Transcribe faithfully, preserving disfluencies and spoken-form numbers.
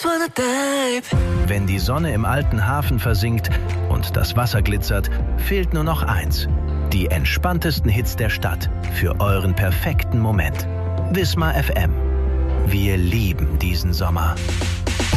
just wanna dive. Wenn die Sonne im alten Hafen versinkt und das Wasser glitzert, fehlt nur noch eins. Die entspanntesten Hits der Stadt für euren perfekten Moment. Wismar F M. Wir lieben diesen Sommer.